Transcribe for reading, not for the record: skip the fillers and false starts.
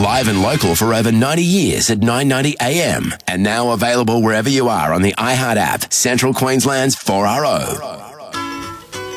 Live and local for over 90 years at 9:90 a.m. And now available wherever you are on the iHeart app, Central Queensland's 4RO.